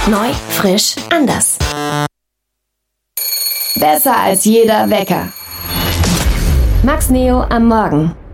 Neu, frisch, anders. Besser als jeder Wecker. Max Neo am Morgen.